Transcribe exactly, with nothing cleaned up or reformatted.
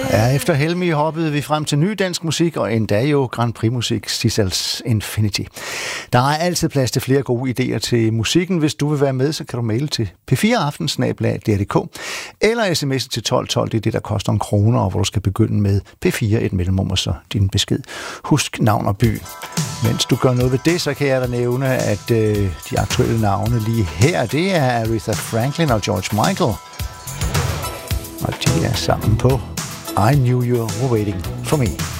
Ja, efter Helmi hoppede vi frem til ny dansk musik, og endda jo Grand Prix musik, Sissels Infinity. Der er altid plads til flere gode idéer til musikken. Hvis du vil være med, så kan du maile til p fire aften snabel-a d r punktum d k eller sms'e til tolv tolv, det er det, der koster en kroner, og hvor du skal begynde med P fire, et mellemrum og så din besked. Husk navn og by. Mens du gør noget ved det, så kan jeg da nævne, at øh, de aktuelle navne lige her, det er Aretha Franklin og George Michael. Og de er sammen på I Knew You Were Waiting For Me.